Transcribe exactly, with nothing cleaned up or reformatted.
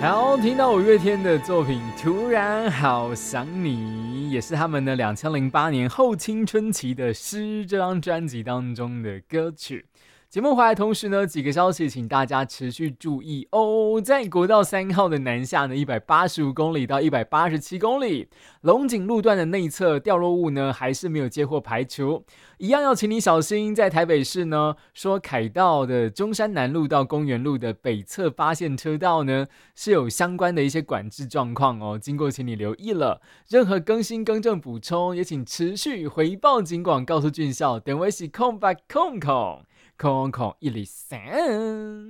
好，听到五月天的作品《突然好想你》，也是他们的两千零八年后青春期的《诗》这张专辑当中的歌曲。节目回来同时呢，几个消息请大家持续注意哦。在国道三号的南下呢，一百八十五公里到一百八十七公里，龙井路段的内侧掉落物呢还是没有接获排除，一样要请你小心。在台北市呢，说凯道的中山南路到公园路的北侧八线车道呢是有相关的一些管制状况哦，经过请你留意了。任何更新更正补充，也请持续回报警广告诉俊孝，等为是空白空空。空空一零三。